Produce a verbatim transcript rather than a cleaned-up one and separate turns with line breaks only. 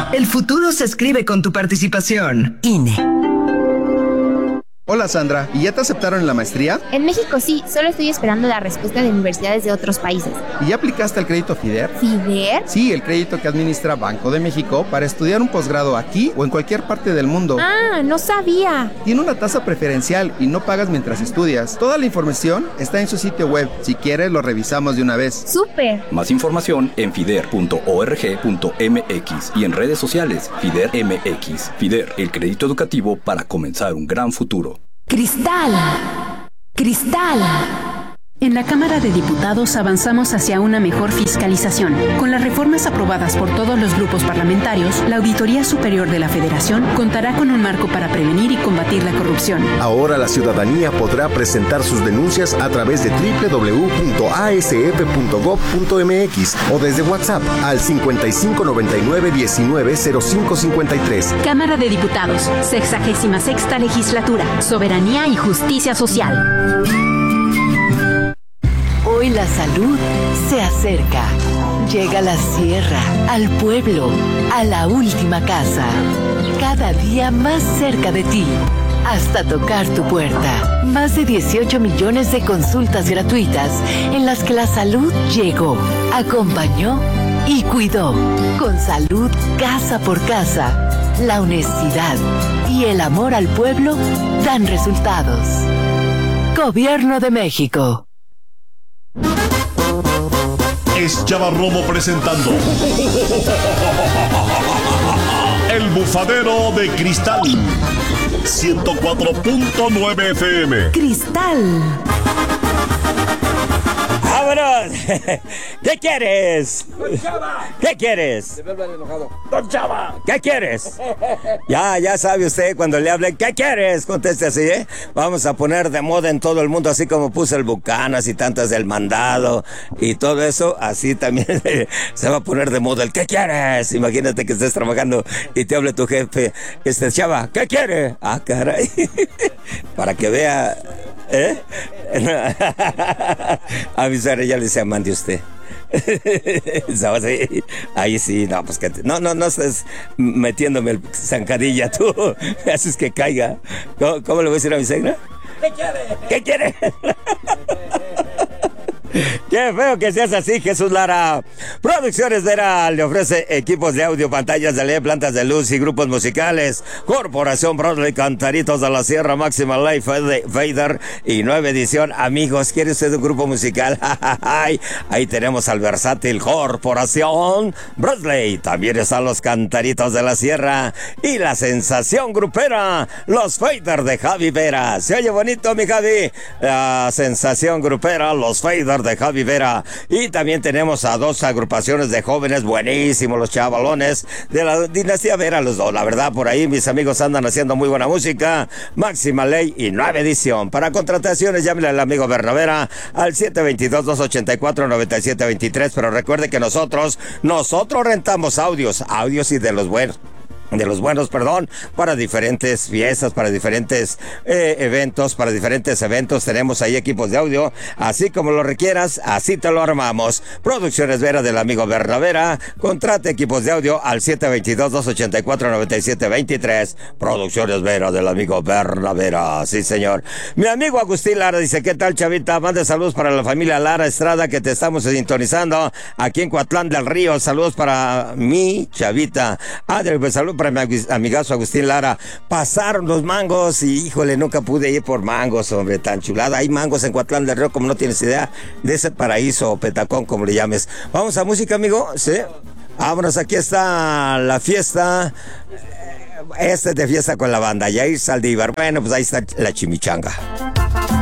El futuro se escribe con tu participación. I N E.
Hola Sandra, ¿y ya te aceptaron en la maestría?
En México sí, solo estoy esperando la respuesta de universidades de otros países.
¿Y ya aplicaste al crédito FIDER?
¿FIDER?
Sí, el crédito que administra Banco de México para estudiar un posgrado aquí o en cualquier parte del mundo.
Ah, no sabía.
Tiene una tasa preferencial y no pagas mientras estudias. Toda la información está en su sitio web. Si quieres, lo revisamos de una vez.
¡Súper!
Más información en fider punto org punto m x y en redes sociales FIDER M X. FIDER, el crédito educativo para comenzar un gran futuro.
Cristal, Cristal. En la Cámara de Diputados avanzamos hacia una mejor fiscalización. Con las reformas aprobadas por todos los grupos parlamentarios, la Auditoría Superior de la Federación contará con un marco para prevenir y combatir la corrupción.
Ahora la ciudadanía podrá presentar sus denuncias a través de doble u doble u doble u punto a s f punto gob punto m x o desde WhatsApp al cincuenta y cinco noventa y nueve diecinueve cero cinco cincuenta y tres.
Cámara de Diputados, sexagésima sexta Legislatura, Soberanía y Justicia Social.
Hoy la salud se acerca. Llega a la sierra, al pueblo, a la última casa. Cada día más cerca de ti, hasta tocar tu puerta. Más de dieciocho millones de consultas gratuitas en las que la salud llegó, acompañó y cuidó. Con salud casa por casa, la honestidad y el amor al pueblo dan resultados. Gobierno de México.
Es Chava Romo presentando El Bufadero de Cristal ciento cuatro punto nueve F M.
Cristal.
¡Vámonos! ¿Qué quieres?
¡Don Chava!
¿Qué quieres?
Se me hablan enojado. ¡Don Chava!
¿Qué quieres? Ya, ya sabe usted cuando le hablen, ¿qué quieres? Conteste así, ¿eh? Vamos a poner de moda en todo el mundo, así como puse el Bucanas y tantas del mandado y todo eso, así también se va a poner de moda el ¿qué quieres? Imagínate que estés trabajando y te hable tu jefe, este Chava, ¿qué quiere? Ah, caray. Para que vea, ¿eh? A mi suegra ya le decía, mande usted. Ahí sí, no, pues que te, no, no, no estés metiéndome el zancadilla tú, haces que caiga. ¿Cómo, cómo le voy a decir a mi suegra?
¿Qué quiere?
¿Qué quiere? Qué feo que seas así, Jesús Lara. Producciones Vera le ofrece equipos de audio, pantallas de L E D, plantas de luz y grupos musicales. Corporación Broadway, Cantaritos de la Sierra, Máxima Life, Fader y nueva edición. Amigos, ¿quiere usted un grupo musical? Ahí tenemos al versátil Corporación Broadway. También están los Cantaritos de la Sierra y la sensación grupera, los Fader de Javi Vera. ¿Se oye bonito, mi Javi? La sensación grupera, los Fader de Javi Vera. Y también tenemos a dos agrupaciones de jóvenes buenísimos, los chavalones de la dinastía Vera, los dos. La verdad, por ahí mis amigos andan haciendo muy buena música. Máxima Ley y nueva edición. Para contrataciones, llámele al amigo Bernavera al siete dos dos, dos ocho cuatro, nueve siete dos tres. Pero recuerde que nosotros, nosotros rentamos audios, audios y de los buenos. De los buenos, perdón, para diferentes fiestas, para diferentes eh, eventos, para diferentes eventos. Tenemos ahí equipos de audio, así como lo requieras, así te lo armamos. Producciones Vera del amigo Bernavera, contrate equipos de audio al siete dos dos, dos ocho cuatro, nueve siete dos tres. Producciones Vera del amigo Bernavera, sí señor. Mi amigo Agustín Lara dice, ¿qué tal, Chavita? Mande saludos para la familia Lara Estrada que te estamos sintonizando aquí en Coatlán del Río. Saludos para mi Chavita. Adri, pues saludos para mi amigazo Agustín Lara. Pasaron los mangos y híjole, nunca pude ir por mangos, hombre, tan chulada. Hay mangos en Coatlán del Río como no tienes idea de ese paraíso o petacón, como le llames. Vamos a música, amigo, ¿sí? Vámonos, aquí está la fiesta. Este es de fiesta con la banda Yair Saldívar. Bueno, pues ahí está la chimichanga.